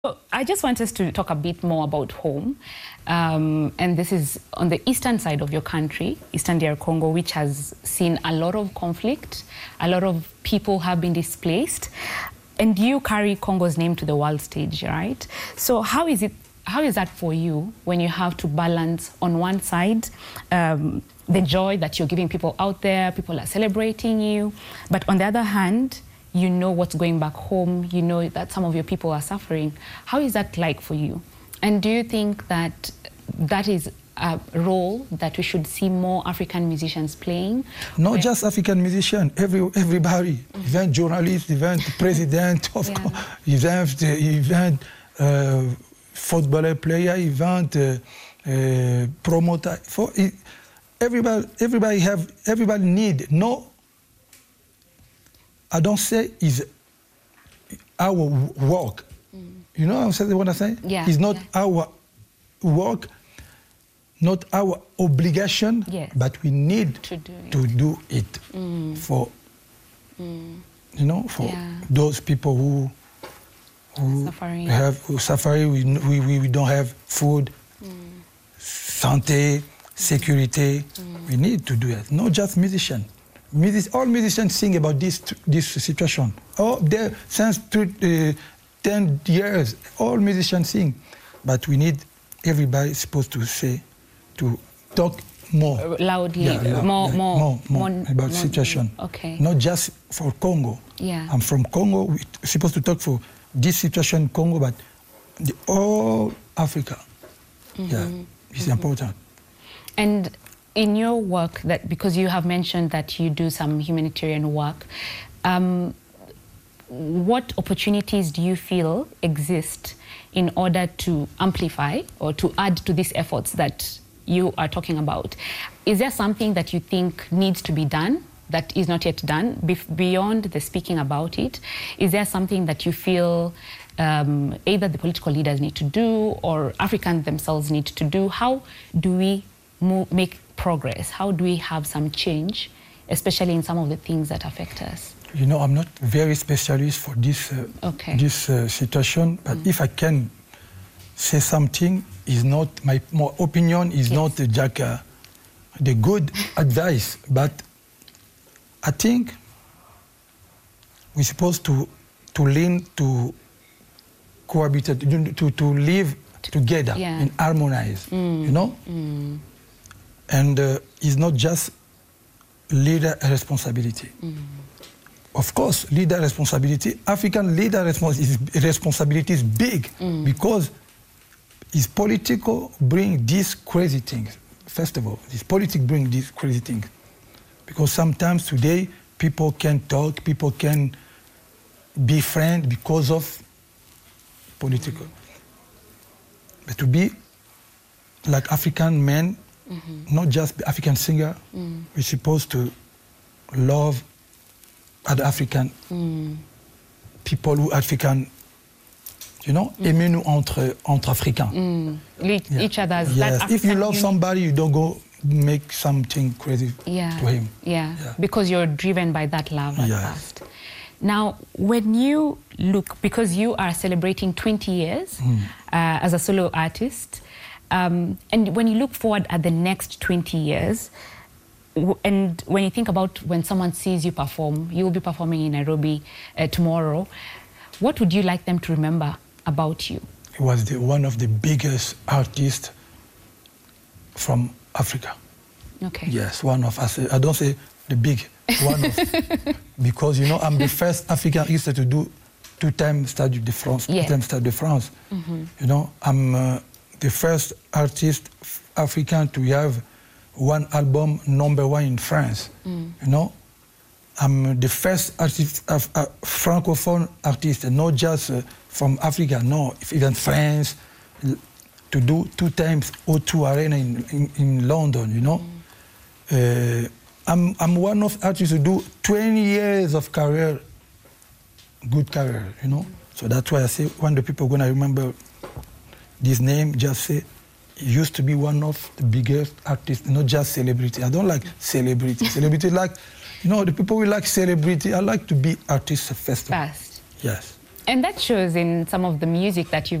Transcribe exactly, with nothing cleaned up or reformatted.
I just want us to talk a bit more about home. Um, and this is on the eastern side of your country, Eastern D R Congo, which has seen a lot of conflict. A lot of people have been displaced. And you carry Congo's name to the world stage, right? So how is it, how is that for you when you have to balance on one side um, the joy that you're giving people out there, people are celebrating you, but on the other hand, you know what's going back home, you know that some of your people are suffering. How is that like for you? And do you think that that is a role that we should see more African musicians playing? Not Where... just African musicians, every, everybody, mm-hmm. even journalists, even president, of yeah. course, even, even uh, footballer player, even uh, uh, promoter. For, everybody, everybody have, everybody need no. I don't say it's our work. Mm. You know what I'm saying? Yeah, it's not yeah. our work, not our obligation, yes. but we need to do it, to do it mm. for, mm. you know, for yeah. those people who, who suffering. have who suffering. We, we, we don't have food, mm. santé, security. Mm. We need to do it, not just musicians. Music, all musicians sing about this this situation. Oh, there since two, uh, ten years, all musicians sing, but we need everybody supposed to say, to talk more loudly, yeah, yeah, more, yeah, more, more, more, more about more, situation. Okay. Not just for Congo. Yeah. I'm from Congo. We're supposed to talk for this situation in Congo, but the all Africa. Mm-hmm. Yeah, it's mm-hmm. important. And in your work, that because you have mentioned that you do some humanitarian work, um, what opportunities do you feel exist in order to amplify or to add to these efforts that you are talking about? Is there something that you think needs to be done that is not yet done, be beyond the speaking about it? Is there something that you feel um, either the political leaders need to do or Africans themselves need to do? How do we move, make progress? How do we have some change, especially in some of the things that affect us? You know, I'm not very specialist for this uh, okay. this uh, situation, but mm. if I can say something, is not my, my opinion is yes. not uh, Jack, uh, the good advice, but I think we're supposed to to learn to cohabit, to to live together yeah. and harmonize. Mm. You know. Mm. And uh, it's not just leader responsibility. Mm. Of course, leader responsibility, African leader respons is, responsibility is big mm. because it's political bring these crazy things. First of all, this politics bring these crazy things. Because sometimes today, people can talk, people can be friends because of political. Mm. But to be like African men, mm-hmm. not just African singer, mm. we're supposed to love other African mm. people who African, you know, mm. aimer-nous entre, entre Africains. Mm. Yeah. Each other's. Yes. If you love somebody, you don't go make something crazy yeah. to him. Yeah. yeah, because you're driven by that love at yes. first. Now, when you look, because you are celebrating twenty years mm. uh, as a solo artist, Um, and when you look forward at the next twenty years, w and when you think about when someone sees you perform, you will be performing in Nairobi uh, tomorrow, what would you like them to remember about you? He was the, one of the biggest artists from Africa. Okay. Yes, one of us. I don't say the big, one of, because, you know, I'm the first African artist to do two-time Stade de France, yeah. two-time Stade de France. Mm-hmm. You know, I'm... Uh, the first artist African to have one album number one in France. Mm. You know, I'm the first artist, uh, uh, francophone artist, not just uh, from Africa. No, even France, to do two times O two Arena in, in, in London. You know, mm. uh, I'm I'm one of artists who do twenty years of career, good career. You know, so that's why I say when the people are gonna remember this name, just say, used to be one of the biggest artists, not just celebrity. I don't like celebrity. Celebrity like, you know, the people who like celebrity, I like to be artists first. First. Yes. And that shows in some of the music that you've